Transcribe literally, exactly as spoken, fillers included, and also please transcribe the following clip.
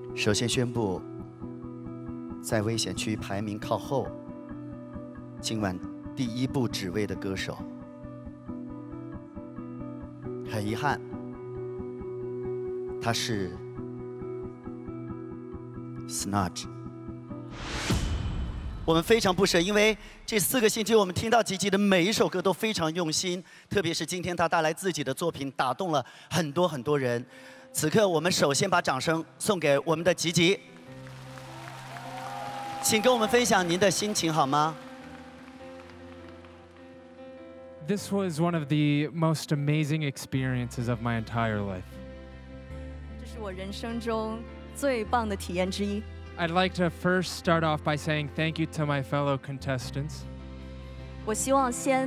首先宣布，在危险区排名靠后，今晚第一部指位的歌手，很遗憾，他是 Snudge。我们非常不舍，因为这四个星期我们听到吉吉的每一首歌都非常用心，特别是今天他带来自己的作品，打动了很多很多人。此刻，我们首先把掌声送给我们的吉吉，请跟我们分享您的心情好吗？ This was one of the most amazing experiences of my entire life. 这是我人生中最棒的体验之一。 I'd like to first start off by saying thank you to my fellow contestants. 我希望先